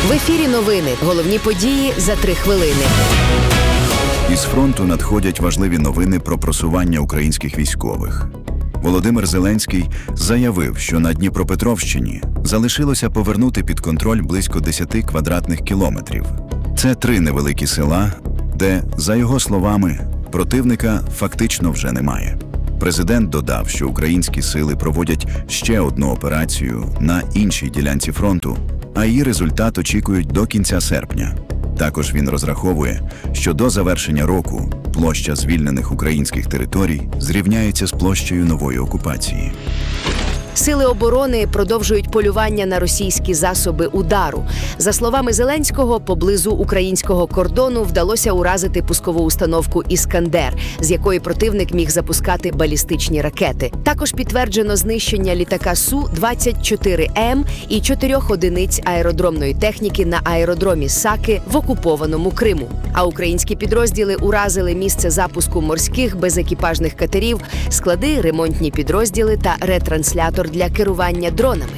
В ефірі новини. Головні події за 3 хвилини. Із фронту надходять важливі новини про просування українських військових. Володимир Зеленський заявив, що на Дніпропетровщині залишилося повернути під контроль близько 10 квадратних кілометрів. Це 3 невеликі села, де, за його словами, противника фактично вже немає. Президент додав, що українські сили проводять ще одну операцію на іншій ділянці фронту, а її результат очікують до кінця серпня. Також він розраховує, що до завершення року площа звільнених українських територій зрівняється з площею нової окупації. Сили оборони продовжують полювання на російські засоби удару. За словами Зеленського, поблизу українського кордону вдалося уразити пускову установку «Іскандер», з якої противник міг запускати балістичні ракети. Також підтверджено знищення літака Су-24М і 4 одиниць аеродромної техніки на аеродромі Саки в окупованому Криму. А українські підрозділи уразили місце запуску морських безекіпажних катерів, склади, ремонтні підрозділи та ретранслятор для керування дронами.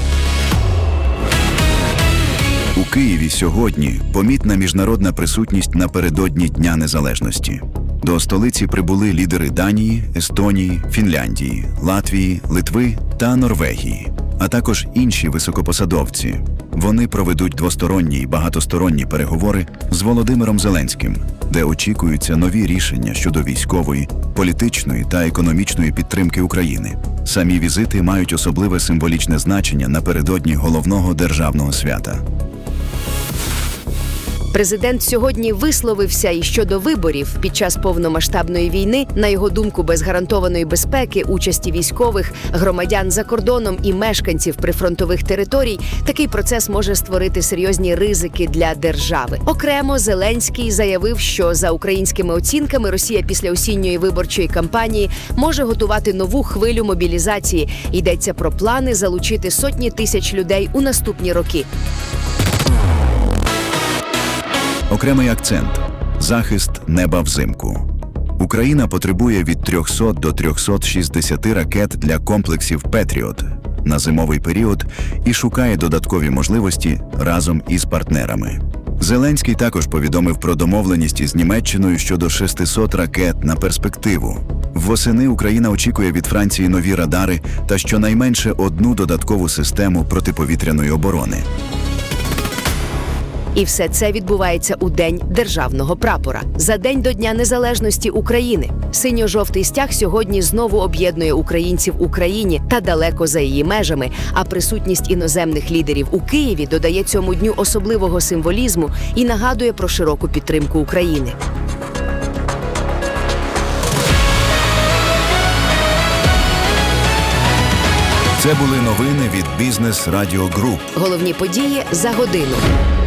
У Києві сьогодні помітна міжнародна присутність напередодні Дня Незалежності. До столиці прибули лідери Данії, Естонії, Фінляндії, Латвії, Литви та Норвегії, а також інші високопосадовці. Вони проведуть двосторонні і багатосторонні переговори з Володимиром Зеленським, де очікуються нові рішення щодо військової, політичної та економічної підтримки України. Самі візити мають особливе символічне значення напередодні головного державного свята. Президент сьогодні висловився і щодо виборів. Під час повномасштабної війни, на його думку, без гарантованої безпеки, участі військових, громадян за кордоном і мешканців прифронтових територій, такий процес може створити серйозні ризики для держави. Окремо, Зеленський заявив, що за українськими оцінками Росія після осінньої виборчої кампанії може готувати нову хвилю мобілізації. Йдеться про плани залучити сотні тисяч людей у наступні роки. Окремий акцент – захист неба взимку. Україна потребує від 300 до 360 ракет для комплексів «Петріот» на зимовий період і шукає додаткові можливості разом із партнерами. Зеленський також повідомив про домовленість із Німеччиною щодо 600 ракет на перспективу. Восени Україна очікує від Франції нові радари та щонайменше одну додаткову систему протиповітряної оборони. І все це відбувається у День державного прапора. За день до Дня Незалежності України. Синьо-жовтий стяг сьогодні знову об'єднує українців в Україні та далеко за її межами, а присутність іноземних лідерів у Києві додає цьому дню особливого символізму і нагадує про широку підтримку України. Це були новини від Бізнес Радіо Груп. Головні події за годину.